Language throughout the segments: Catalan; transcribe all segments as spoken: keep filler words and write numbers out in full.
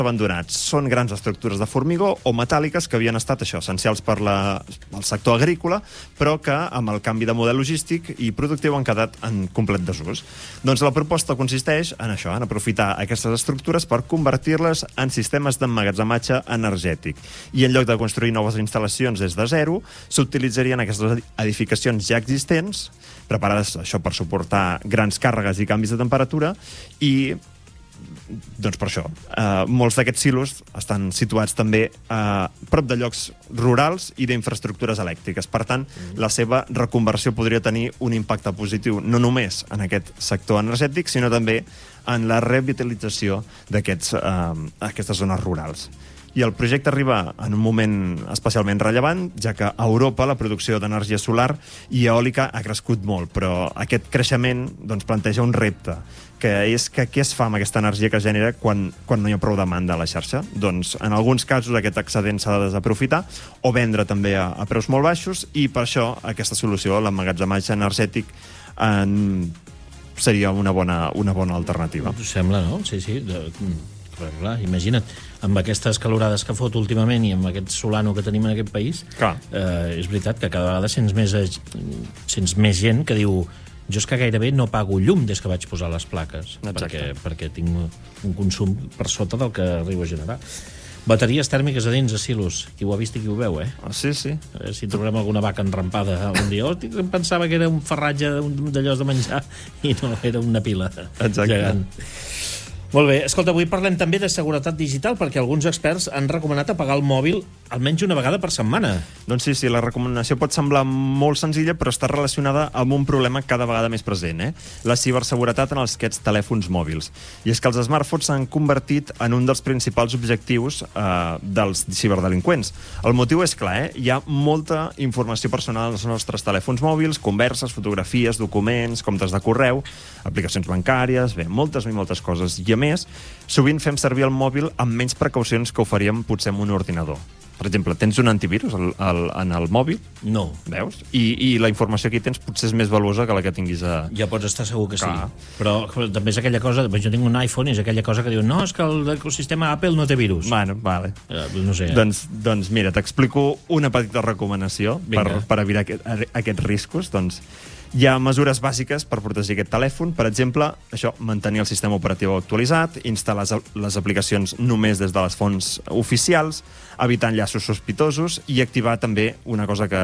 abandonats. Són grans estructures de formigó o metàl·liques que havien estat això, essencials per la, el sector agrícola, però que amb el canvi de model logístic i productiu han quedat en complet desús. Doncs la proposta consisteix en això, en aprofitar aquestes estructures per convertir-les en sistemes d'emmagatzematge energètic. I en lloc de construir noves instal·lacions des de zero, s'utilitzarien aquestes edificacions ja existents, preparades això per suportar grans càrregues i canvis de temperatura, i doncs per això, eh, molts d'aquests silos estan situats també a eh, prop de llocs rurals i d'infraestructures elèctriques. Per tant, mm. la seva reconversió podria tenir un impacte positiu no només en aquest sector energètic, sinó també en la revitalització d'aquestes eh, zones rurals. I el projecte arriba en un moment especialment rellevant, ja que a Europa la producció d'energia solar i eòlica ha crescut molt, però aquest creixement doncs, planteja un repte, que és que què es fa amb aquesta energia que es genera quan, quan no hi ha prou demanda a la xarxa? Doncs en alguns casos aquest excedent s'ha de desaprofitar o vendre també a, a preus molt baixos, i per això aquesta solució, l'emmagatzematge energètic, en... seria una bona, una bona alternativa. Sembla, no? Sí, sí. De... Però, clar, imagina't, amb aquestes calorades que fot últimament i amb aquest solano que tenim en aquest país, eh, és veritat que cada vegada sents més, sents més gent que diu jo és que gairebé no pago llum des que vaig posar les plaques, perquè, perquè tinc un consum per sota del que arribo a generar. Bateries tèrmiques a dins, a silos. Qui ho ha vist i qui ho veu, eh? Ah, sí, sí. A veure si trobem alguna vaca enrampada un dia. Oh, em pensava que era un ferratge d'allò de menjar i no, era una pila gegant. Molt bé. Escolta, avui parlem també de seguretat digital, perquè alguns experts han recomanat apagar el mòbil almenys una vegada per setmana. Doncs sí, sí, la recomanació pot semblar molt senzilla, però està relacionada amb un problema cada vegada més present, eh? La ciberseguretat en els aquests telèfons mòbils. I és que els smartphones s'han convertit en un dels principals objectius eh, dels ciberdelinqüents. El motiu és clar, eh? Hi ha molta informació personal als nostres telèfons mòbils, converses, fotografies, documents, comptes de correu, aplicacions bancàries, bé, moltes i moltes coses. I a més, sovint fem servir el mòbil amb menys precaucions que ho faríem potser amb un ordinador. Per exemple, tens un antivirus al, al, en el mòbil? No. Veus? I, I la informació que hi tens potser és més valuosa que la que tinguis a... Ja pots estar segur que Clar. sí. Però, però també és aquella cosa... Jo tinc un iPhone i és aquella cosa que diu no, és que l'ecosistema Apple no té virus. Bueno, vale. Eh, no sé. Doncs, doncs mira, t'explico una petita recomanació per, per evitar aquest, aquests riscos. Doncs hi ha mesures bàsiques per protegir aquest telèfon. Per exemple, això, mantenir el sistema operatiu actualitzat, instal·lar les aplicacions només des de les fonts oficials, evitar enllaços sospitosos i activar també una cosa que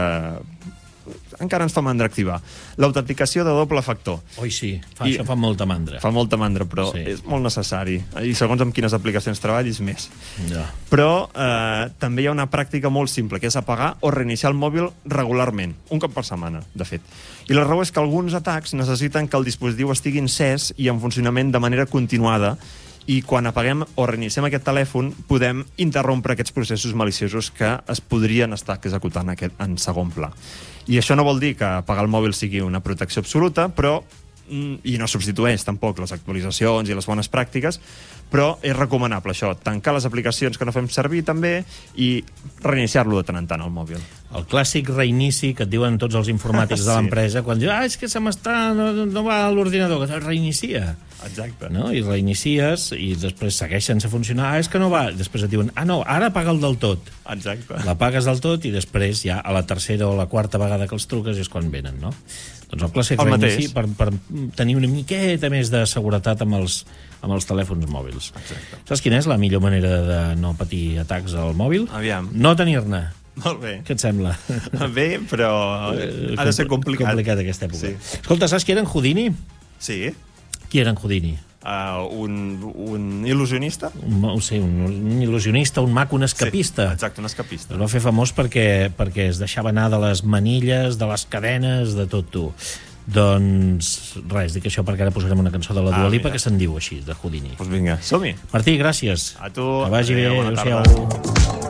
encara ens fa mandra activar, l'autenticació de doble factor. Oi, sí, fa, I això fa molta mandra. Fa molta mandra, però sí. és molt necessari. I segons amb quines aplicacions treballis, més. Ja. Però eh, també hi ha una pràctica molt simple, que és apagar o reiniciar el mòbil regularment, un cop per setmana, de fet. I la raó és que alguns atacs necessiten que el dispositiu estigui encès i en funcionament de manera continuada, i quan apaguem o reiniciem aquest telèfon podem interrompre aquests processos maliciosos que es podrien estar executant aquest, en segon pla. I això no vol dir que apagar el mòbil sigui una protecció absoluta, però i no substitueix tampoc les actualitzacions i les bones pràctiques, però és recomanable això, tancar les aplicacions que no fem servir també i reiniciar-lo de tant en tant al mòbil. El clàssic reinici que et diuen tots els informàtics de l'empresa quan diu, ah, és que se m'està, no, no va a l'ordinador, que reinicia. Exacte. No? I reinicies i després segueix sense funcionar, ah, és que no va. Després et diuen, ah, no, ara apaga'l del tot. Exacte. L'apagues del tot i després ja a la tercera o la quarta vegada que els truques és quan venen, no? Doncs el clàssic el reinici per, per tenir una miqueta més de seguretat amb els, amb els telèfons mòbils. Exacte. Saps quina és la millor manera de no patir atacs al mòbil? Aviam. No tenir-ne. Molt bé. Què et sembla? Bé, però ha de ser complicat. Complicat aquesta època. Sí. Escolta, saps qui era en Houdini? Sí. Qui era en Houdini? Uh, un, un il·lusionista? Un, sí, un, un il·lusionista, un maco, un escapista. Sí, exacte, un escapista. Es va fer famós perquè, perquè es deixava anar de les manilles, de les cadenes, de tot tu. Doncs res, dic això perquè ara posarem una cançó de la Dua Lipa ah, que se'n diu així, de Houdini. Doncs pues vinga, som-hi. Martí, gràcies. A tu. Que vagi bé, adéu, adéu-siau.